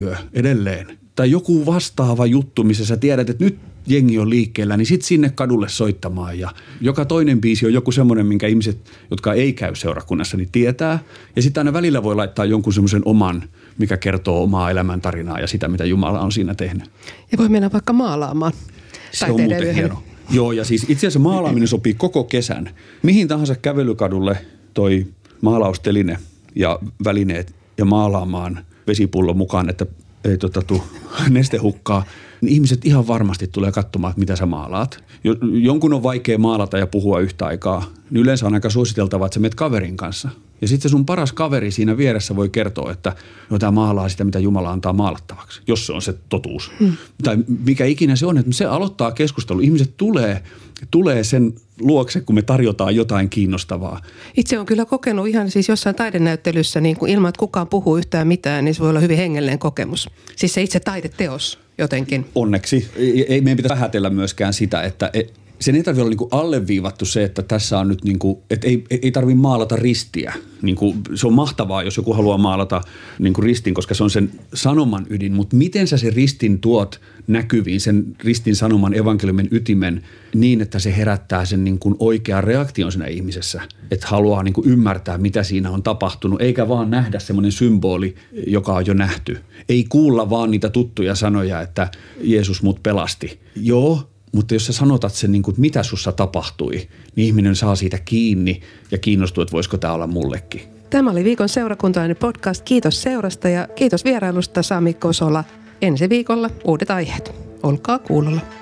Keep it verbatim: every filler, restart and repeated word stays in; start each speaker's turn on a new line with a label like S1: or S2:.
S1: edelleen. Tai joku vastaava juttu, missä sä tiedät, että nyt jengi on liikkeellä, niin sit sinne kadulle soittamaan. Ja joka toinen biisi on joku semmoinen, minkä ihmiset, jotka ei käy seurakunnassa, niin tietää. Ja sitten aina välillä voi laittaa jonkun semmoisen oman, mikä kertoo omaa elämäntarinaa ja sitä, mitä Jumala on siinä tehnyt.
S2: Ja voi mennä vaikka maalaamaan.
S1: Se on muuten yhden. Hieno. Joo, ja siis itse asiassa maalaaminen sopii koko kesän. Mihin tahansa kävelykadulle toi maalausteline ja välineet ja maalaamaan vesipullo mukaan, että ei tota tuu nestehukkaa, niin ihmiset ihan varmasti tulee katsomaan, että mitä sä maalaat. Jonkun on vaikea maalata ja puhua yhtä aikaa, niin yleensä on aika suositeltavaa, että sä menet kaverin kanssa. Ja sitten se sun paras kaveri siinä vieressä voi kertoa, että no tämä maalaa sitä, mitä Jumala antaa maalattavaksi, jos se on se totuus. Hmm. Tai mikä ikinä se on, että se aloittaa keskustelun. Ihmiset tulee, tulee sen luokse, kun me tarjotaan jotain kiinnostavaa.
S2: Itse on kyllä kokenut ihan siis jossain taidenäyttelyssä, niin kuin ilman, että kukaan puhuu yhtään mitään, niin se voi olla hyvin hengellinen kokemus. Siis se itse taideteos jotenkin.
S1: Onneksi. Ei, ei meidän pitäisi vähätellä myöskään sitä, että sen ei tarvitse olla niin kuin alleviivattu se, että tässä on nyt niin kuin, että ei, ei tarvitse maalata ristiä. Niin kuin, se on mahtavaa, jos joku haluaa maalata niin kuin ristin, koska se on sen sanoman ydin. Mutta miten sä sen ristin tuot näkyviin, sen ristin sanoman evankeliumin ytimen niin, että se herättää sen niin kuin oikean reaktion siinä ihmisessä. Että haluaa niin kuin ymmärtää, mitä siinä on tapahtunut, eikä vaan nähdä semmoinen symboli, joka on jo nähty. Ei kuulla vaan niitä tuttuja sanoja, että Jeesus mut pelasti. Joo. Mutta jos sä sanotat sen, niin kuin, että mitä sussa tapahtui, niin ihminen saa siitä kiinni ja kiinnostuu, että voisiko tämä olla mullekin.
S2: Tämä oli Viikon seurakuntainen podcast. Kiitos seurasta ja kiitos vierailusta Sami Kosola. Ensi viikolla uudet aiheet. Olkaa kuulolla.